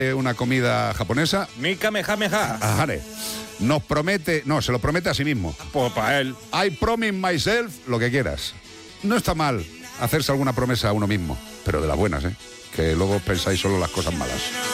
una comida japonesa. Mi kamehameha. Ajare. Nos promete, no, se lo promete a sí mismo. Pues para él. I promise myself, lo que quieras. No está mal hacerse alguna promesa a uno mismo, pero de las buenas, que luego pensáis solo las cosas malas.